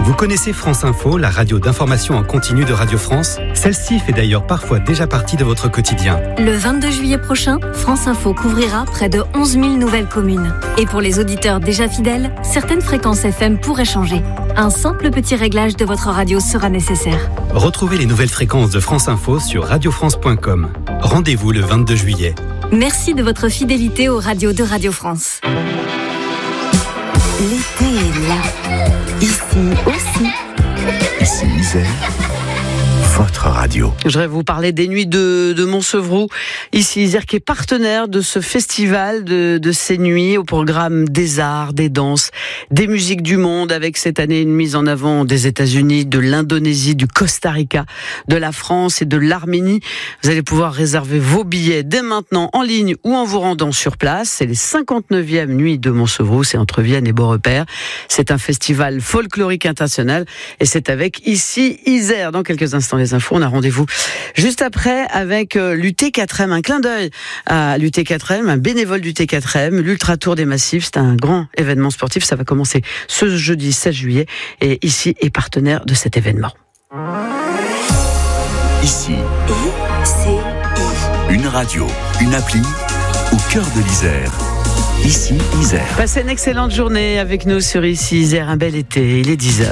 Vous connaissez France Info, la radio d'information en continu de Radio France? Celle-ci fait d'ailleurs parfois déjà partie de votre quotidien. Le 22 juillet prochain, France Info couvrira près de 11 000 nouvelles communes. Et pour les auditeurs déjà fidèles, certaines fréquences FM pourraient changer. Un simple petit réglage de votre radio sera nécessaire. Retrouvez les nouvelles fréquences de France Info sur radiofrance.com. Rendez-vous le 22 juillet. Merci de votre fidélité aux radios de Radio France. L'été est là. Ici aussi. Ici Isère, votre radio. Je voudrais vous parler des Nuits de Montsevrou. Ici Isère qui est partenaire de ce festival de ces nuits au programme des arts, des danses, des musiques du monde, avec cette année une mise en avant des États-Unis, de l'Indonésie, du Costa Rica, de la France et de l'Arménie. Vous allez pouvoir réserver vos billets dès maintenant en ligne ou en vous rendant sur place. C'est les 59e Nuits de Montsevrou, c'est entre Vienne et Beaurepaire. C'est un festival folklorique international et c'est avec ici Isère. Dans quelques instants les infos, on a rendez-vous juste après avec l'UT4M, un clin d'œil à l'UT4M, un bénévole du T4M, l'Ultra Tour des Massifs. C'est un grand événement sportif, ça va commencer ce jeudi 16 juillet et ici est partenaire de cet événement. Ici, ICI. une radio, une appli au cœur de l'Isère. Ici Isère. Passez une excellente journée avec nous sur Ici Isère, un bel été, il est 10h.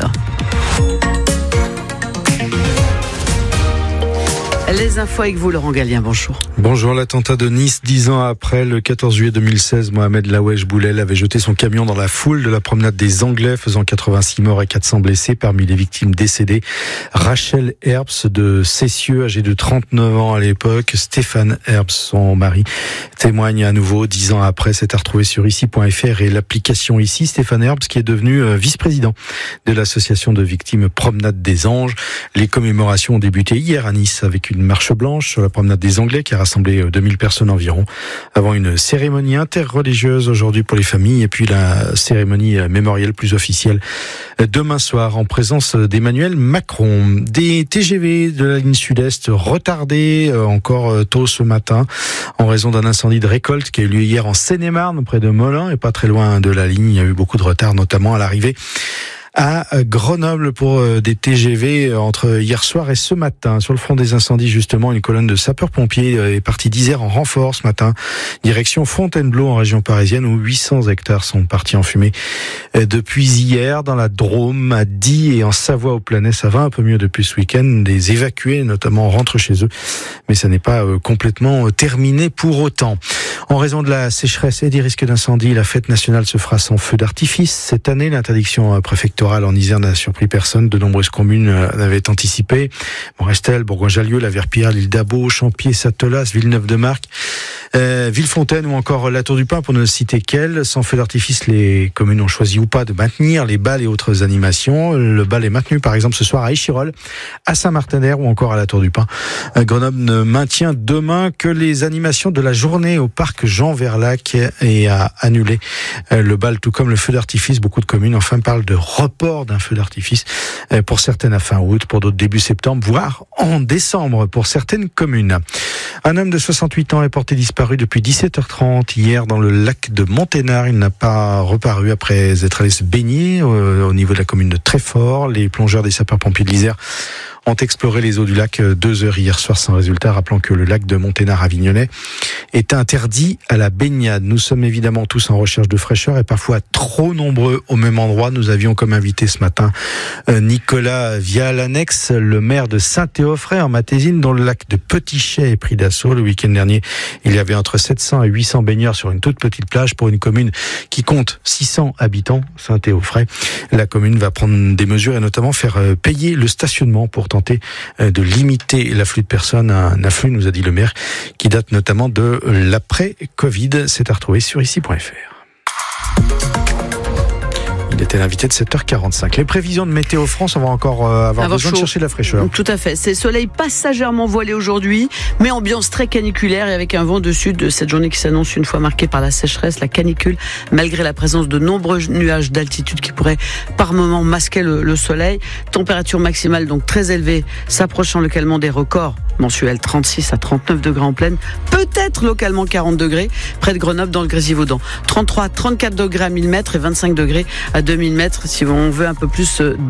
Les infos avec vous, Laurent Gallien, bonjour. Bonjour, l'attentat de Nice, 10 ans après, le 14 juillet 2016, Mohamed Laoueche Boulel avait jeté son camion dans la foule de la promenade des Anglais, faisant 86 morts et 400 blessés. Parmi les victimes décédées, Rachel Herbst de Cessieux, âgée de 39 ans à l'époque. Stéphane Herbst, son mari, témoigne à nouveau 10 ans après. C'est à retrouver sur ici.fr et l'application Ici. Stéphane Herbst qui est devenu vice-président de l'association de victimes Promenade des Anges. Les commémorations ont débuté hier à Nice avec une marche blanche sur la promenade des Anglais qui a rassemblé 2000 personnes environ, avant une cérémonie interreligieuse aujourd'hui pour les familles et puis la cérémonie mémorielle plus officielle demain soir en présence d'Emmanuel Macron. Des TGV de la ligne sud-est retardés encore tôt ce matin en raison d'un incendie de récolte qui a eu lieu hier en Seine-et-Marne près de Melun et pas très loin de la ligne. Il y a eu beaucoup de retard notamment à l'arrivée à Grenoble pour des TGV entre hier soir et ce matin. Sur le front des incendies, justement, une colonne de sapeurs-pompiers est partie d'Isère en renfort ce matin, direction Fontainebleau en région parisienne où 800 hectares sont partis en fumée depuis hier. Dans la Drôme, à Die et en Savoie au Planès, ça va un peu mieux depuis ce week-end. Des évacués notamment rentrent chez eux, mais ça n'est pas complètement terminé pour autant. En raison de la sécheresse et des risques d'incendie, la fête nationale se fera sans feu d'artifice. Cette année, l'interdiction préfectorale en Isère n'a surpris personne. De nombreuses communes l'avaient anticipé. Morestel, Bourgoin-Jallieu, La Verpillière, l'île d'Abo, Champier, Satolas, Villeneuve-de-Marcq, Villefontaine ou encore La Tour du Pin pour ne citer qu'elles. Sans feu d'artifice, les communes ont choisi ou pas de maintenir les bals et autres animations. Le bal est maintenu par exemple ce soir à Échirolles, à Saint-Martin-d'Air ou encore à La Tour du Pin. Grenoble ne maintient demain que les animations de la journée au parc Jean Verlac et a annulé le bal tout comme le feu d'artifice. Beaucoup de communes enfin parlent de report d'un feu d'artifice pour certaines à fin août, pour d'autres début septembre, voire en décembre pour certaines communes. Un homme de 68 ans est porté disparu depuis 17h30 hier dans le lac de Monténard. Il n'a pas reparu après être allé se baigner au niveau de la commune de Tréfort. Les plongeurs des sapeurs-pompiers de l'Isère ont exploré les eaux du lac 2 heures hier soir sans résultat, rappelant que le lac de Monténard-Avignonnais est interdit à la baignade. Nous sommes évidemment tous en recherche de fraîcheur et parfois trop nombreux au même endroit. Nous avions comme invité ce matin Nicolas Vialanex, le maire de Saint-Théophray en Matésine, dont le lac de Petit-Chay est pris d'assaut. Le week-end dernier, il y avait entre 700 et 800 baigneurs sur une toute petite plage pour une commune qui compte 600 habitants, Saint-Théophray. La commune va prendre des mesures et notamment faire payer le stationnement pour tenter de limiter l'afflux de personnes, un afflux, nous a dit le maire, qui date notamment de l'après-Covid. C'est à retrouver sur ici.fr. Il était l'invité de 7h45. Les prévisions de Météo France, on va encore avoir besoin chaud. De chercher de la fraîcheur. Tout à fait. C'est soleil passagèrement voilé aujourd'hui, mais ambiance très caniculaire et avec un vent de sud de cette journée qui s'annonce une fois marquée par la sécheresse, la canicule, malgré la présence de nombreux nuages d'altitude qui pourraient par moments masquer le soleil. Température maximale donc très élevée, s'approchant localement des records mensuels, 36 à 39 degrés en plaine, peut-être localement 40 degrés près de Grenoble dans le Grésivaudan. 33 à 34 degrés à 1000 mètres et 25 degrés à 2000 mètres si on veut un peu plus